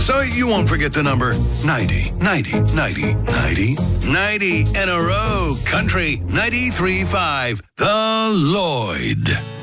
So you won't forget the number 90, 90, 90, 90, 90 in a row. Country 93.5, The Lloyd.